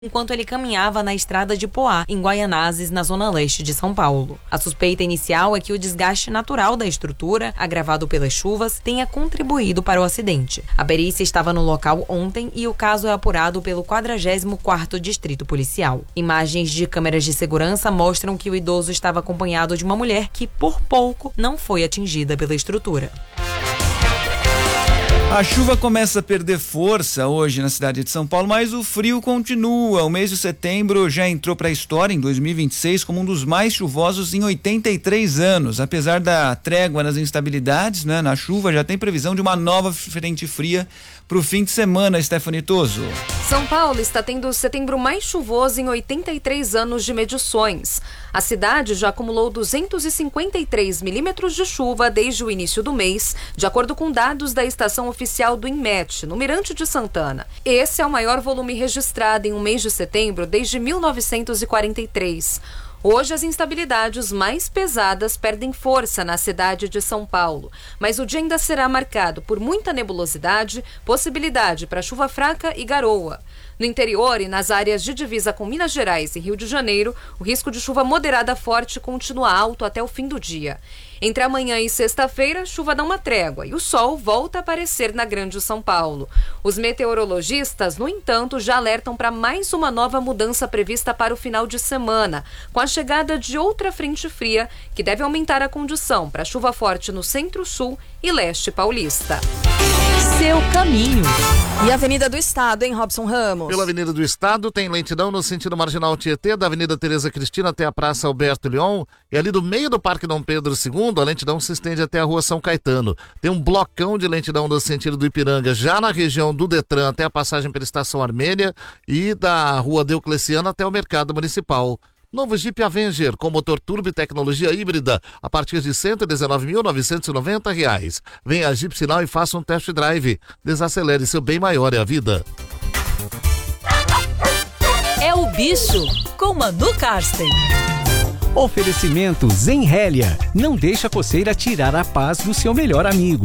enquanto ele caminhava na estrada de Poá, em Guaianazes, na zona leste de São Paulo. A suspeita inicial é que o desgaste natural da estrutura, agravado pelas chuvas, tenha contribuído para o acidente. A perícia estava no local ontem e o caso é apurado pelo 44º Distrito Policial. Imagens de câmeras de segurança mostram que o idoso estava acompanhado de uma mulher que, por pouco, não foi atingida pela estrutura. A chuva começa a perder força hoje na cidade de São Paulo, mas o frio continua. O mês de setembro já entrou para a história em 2026 como um dos mais chuvosos em 83 anos. Apesar da trégua nas instabilidades, né, na chuva, já tem previsão de uma nova frente fria para o fim de semana, Stephanie Toso. São Paulo está tendo o setembro mais chuvoso em 83 anos de medições. A cidade já acumulou 253 milímetros de chuva desde o início do mês, de acordo com dados da estação oficial do INMET, no Mirante de Santana. Esse é o maior volume registrado em um mês de setembro desde 1943. Hoje, as instabilidades mais pesadas perdem força na cidade de São Paulo, mas o dia ainda será marcado por muita nebulosidade, possibilidade para chuva fraca e garoa. No interior e nas áreas de divisa com Minas Gerais e Rio de Janeiro, o risco de chuva moderada forte continua alto até o fim do dia. Entre amanhã e sexta-feira, chuva dá uma trégua e o sol volta a aparecer na Grande São Paulo. Os meteorologistas, no entanto, já alertam para mais uma nova mudança prevista para o final de semana, com a chegada de outra frente fria, que deve aumentar a condição para chuva forte no centro-sul e leste paulista. Seu caminho. E a Avenida do Estado, hein, Robson Ramos? Pela Avenida do Estado tem lentidão no sentido marginal Tietê, da Avenida Tereza Cristina até a Praça Alberto Leon, e ali do meio do Parque Dom Pedro II, a lentidão se estende até a Rua São Caetano. Tem um blocão de lentidão no sentido do Ipiranga, já na região do Detran até a passagem pela Estação Armênia e da Rua Diocleciano até o Mercado Municipal. Novo Jeep Avenger com motor turbo e tecnologia híbrida a partir de R$ 119.990. Venha a Jeep Sinal e faça um test drive. Desacelere, seu bem maior é a vida. É o Bicho com Manu Karsten. Oferecimento Zenrélia. Não deixa a coceira tirar a paz do seu melhor amigo.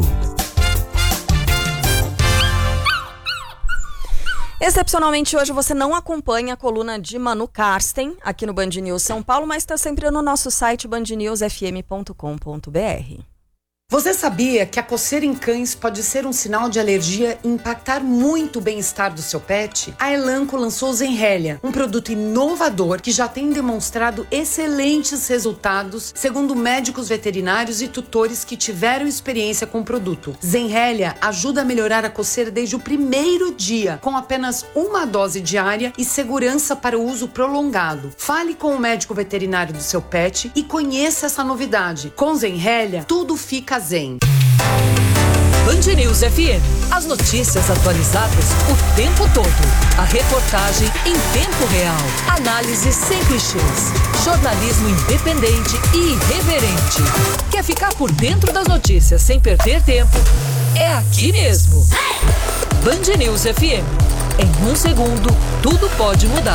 Excepcionalmente hoje você não acompanha a coluna de Manu Karsten aqui no Band News São Paulo, mas está sempre no nosso site bandnewsfm.com.br. Você sabia que a coceira em cães pode ser um sinal de alergia e impactar muito o bem-estar do seu pet? A Elanco lançou o Zenrélia, um produto inovador que já tem demonstrado excelentes resultados, segundo médicos veterinários e tutores que tiveram experiência com o produto. Zenrélia ajuda a melhorar a coceira desde o primeiro dia, com apenas uma dose diária e segurança para o uso prolongado. Fale com o médico veterinário do seu pet e conheça essa novidade. Com Zenrélia, tudo fica zen. Band News FM. As notícias atualizadas o tempo todo. A reportagem em tempo real. Análise sem clichês. Jornalismo independente e irreverente. Quer ficar por dentro das notícias sem perder tempo? É aqui mesmo. Band News FM. Em um segundo, tudo pode mudar.